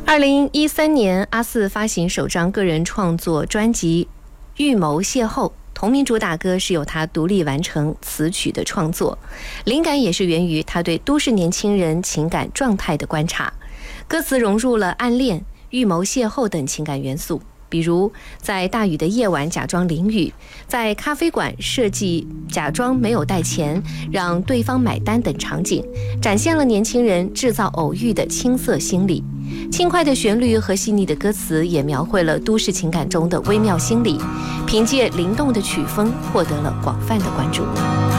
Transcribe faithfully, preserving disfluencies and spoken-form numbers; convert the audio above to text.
二零一三年，阿肆发行首张个人创作专辑《预谋邂逅》，同名主打歌是由他独立完成词曲的创作，灵感也是源于他对都市年轻人情感状态的观察。歌词融入了暗恋、预谋邂逅等情感元素，比如在大雨的夜晚假装淋雨，在咖啡馆设计假装没有带钱让对方买单等场景，展现了年轻人制造偶遇的青涩心理。轻快的旋律和细腻的歌词也描绘了都市情感中的微妙心理，凭借灵动的曲风获得了广泛的关注。